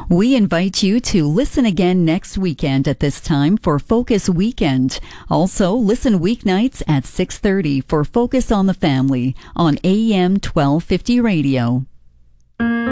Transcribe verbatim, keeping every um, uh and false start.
We invite you to listen again next weekend at this time for Focus Weekend. Also, listen weeknights at six thirty for Focus on the Family on A M twelve fifty Radio.